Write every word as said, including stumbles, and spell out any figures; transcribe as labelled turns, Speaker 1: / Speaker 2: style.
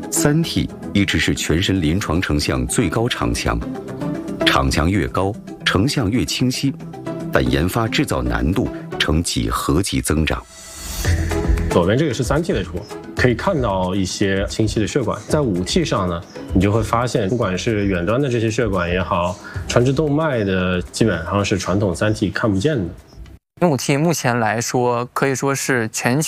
Speaker 1: 三 T 一直是全身临床成像最高场墙，场墙越高，成像越清晰，但研发制造难度呈几何级增长。
Speaker 2: 左边这个是三 T 的图，可以看到一些清晰的血管。在五 T 上呢，你就会发现，不管是远端的这些血管也好，传至动脉的，基本上是传统三 T 看不见的。
Speaker 3: 五 T 目前来说，可以说是全球